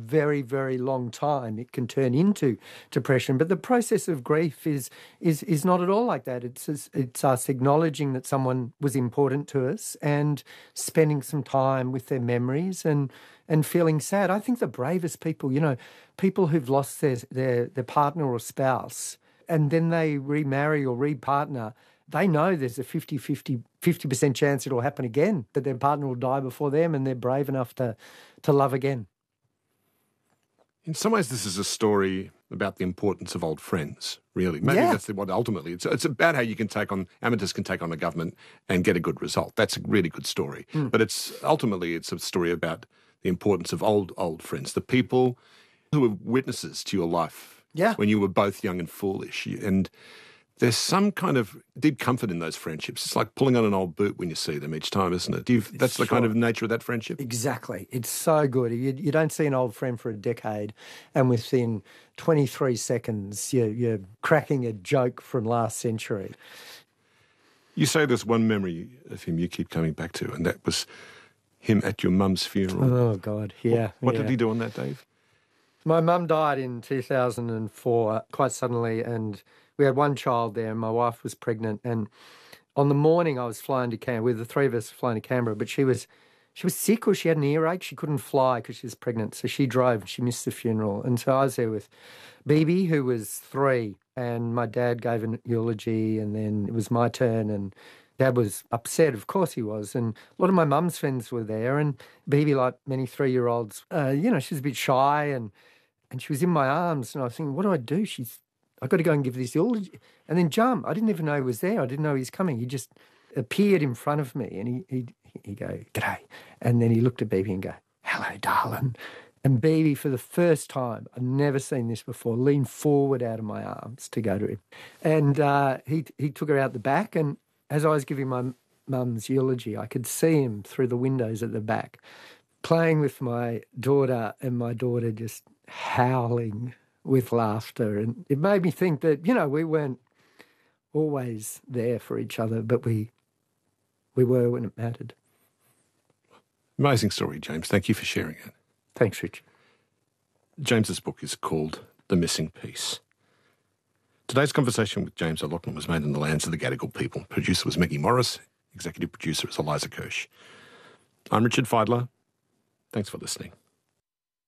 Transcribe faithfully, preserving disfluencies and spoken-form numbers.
very, very long time, it can turn into depression. But the process of grief is is is not at all like that. It's it's us acknowledging that someone was important to us and spending some time with their memories and and feeling sad. I think the bravest people, you know, people who've lost their their, their partner or spouse and then they remarry or repartner, they know there's a fifty fifty, fifty percent chance it'll happen again, that their partner will die before them, and they're brave enough to, to love again. In some ways, this is a story about the importance of old friends, really. Maybe yeah. that's what ultimately, it's, it's about how you can take on, amateurs can take on a government and get a good result. That's a really good story. Mm. But it's ultimately, it's a story about the importance of old, old friends, the people who were witnesses to your life yeah. when you were both young and foolish. And there's some kind of deep comfort in those friendships. It's like pulling on an old boot when you see them each time, isn't it? Do you, that's the sure. kind of nature of that friendship? Exactly. It's so good. You, you don't see an old friend for a decade, and within twenty-three seconds, you're, you're cracking a joke from last century. You say there's one memory of him you keep coming back to, and that was him at your mum's funeral. Oh, God, yeah. What, what yeah. did he do on that, Dave? My mum died in two thousand four quite suddenly, and we had one child there, and my wife was pregnant. And on the morning I was flying to Canberra, with the three of us flying to Canberra, but she was she was sick or she had an earache. She couldn't fly because she was pregnant. So she drove and she missed the funeral. And so I was there with Bibi, who was three, and my dad gave an eulogy, and then it was my turn, and Dad was upset. Of course he was. And a lot of my mum's friends were there, and Bibi, like many three-year-olds, uh, you know, she was a bit shy, and, and she was in my arms, and I was thinking, what do I do? She's I've got to go and give this eulogy. And then jump. I didn't even know he was there. I didn't know he was coming. He just appeared in front of me, and he he he go, g'day. And then he looked at Bibi and go, hello, darling. And Bibi, for the first time, I've never seen this before, leaned forward out of my arms to go to him. And uh, he he took her out the back, and as I was giving my mum's eulogy, I could see him through the windows at the back, playing with my daughter, and my daughter just howling with laughter. And it made me think that, you know, we weren't always there for each other, but we we were when it mattered. Amazing story, James. Thank you for sharing it. Thanks, Richard. James's book is called The Missing Piece. Today's conversation with James O'Loughlin was made in the lands of the Gadigal people. Producer was Maggie Morris. Executive producer is Eliza Kirsch. I'm Richard Feidler. Thanks for listening.